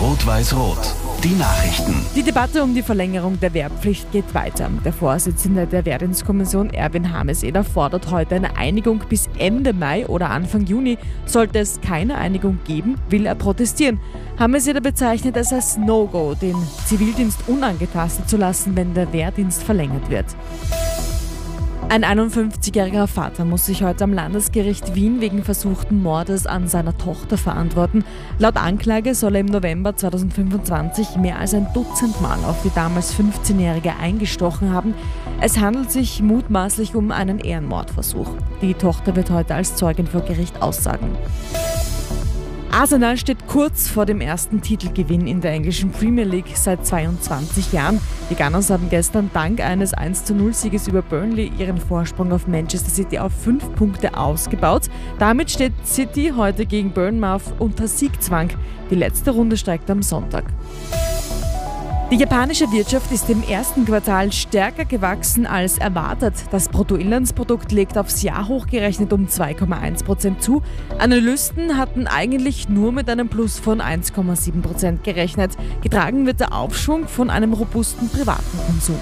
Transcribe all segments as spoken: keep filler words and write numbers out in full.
Rot-Weiß-Rot. Die Nachrichten. Die Debatte um die Verlängerung der Wehrpflicht geht weiter. Der Vorsitzende der Wehrdienstkommission, Erwin Hameseder, fordert heute eine Einigung bis Ende Mai oder Anfang Juni. Sollte es keine Einigung geben, will er protestieren. Hameseder bezeichnet es als No-Go, den Zivildienst unangetastet zu lassen, wenn der Wehrdienst verlängert wird. Ein einundfünfzigjähriger Vater muss sich heute am Landesgericht Wien wegen versuchten Mordes an seiner Tochter verantworten. Laut Anklage soll er im November zweitausendfünfundzwanzig mehr als ein Dutzend Mal auf die damals fünfzehnjährige eingestochen haben. Es handelt sich mutmaßlich um einen Ehrenmordversuch. Die Tochter wird heute als Zeugin vor Gericht aussagen. Arsenal steht kurz vor dem ersten Titelgewinn in der englischen Premier League seit zweiundzwanzig Jahren. Die Gunners haben gestern dank eines eins zu null Sieges über Burnley ihren Vorsprung auf Manchester City auf fünf Punkte ausgebaut. Damit steht City heute gegen Bournemouth unter Siegzwang. Die letzte Runde steigt am Sonntag. Die japanische Wirtschaft ist im ersten Quartal stärker gewachsen als erwartet. Das Bruttoinlandsprodukt legt aufs Jahr hochgerechnet um zwei Komma eins Prozent zu. Analysten hatten eigentlich nur mit einem Plus von eins Komma sieben Prozent gerechnet. Getragen wird der Aufschwung von einem robusten privaten Konsum.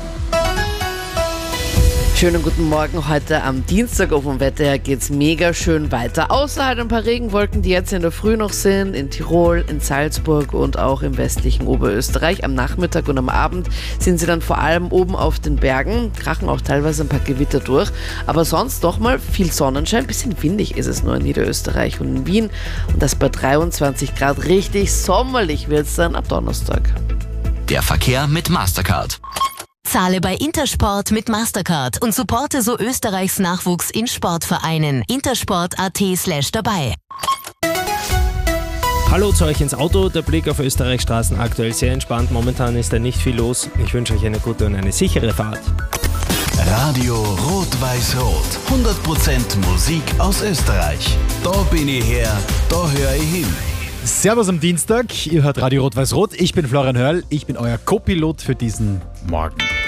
Schönen guten Morgen. Heute am Dienstag vom Wetter her geht's mega schön weiter. Außer halt ein paar Regenwolken, die jetzt in der Früh noch sind, in Tirol, in Salzburg und auch im westlichen Oberösterreich. Am Nachmittag und am Abend sind sie dann vor allem oben auf den Bergen, krachen auch teilweise ein paar Gewitter durch. Aber sonst doch mal viel Sonnenschein. Bisschen windig ist es nur in Niederösterreich und in Wien. Und das bei dreiundzwanzig Grad. Richtig sommerlich wird's dann ab Donnerstag. Der Verkehr mit Mastercard. Zahle bei Intersport mit Mastercard und supporte so Österreichs Nachwuchs in Sportvereinen. intersport.at slash dabei. Hallo zu euch ins Auto. Der Blick auf Österreichs Straßen aktuell sehr entspannt. Momentan ist da nicht viel los. Ich wünsche euch eine gute und eine sichere Fahrt. Radio Rot-Weiß-Rot. hundert Prozent Musik aus Österreich. Da bin ich her, da höre ich hin. Servus am Dienstag, ihr hört Radio Rot-Weiß-Rot. Ich bin Florian Hörl, ich bin euer Co-Pilot für diesen Morgen.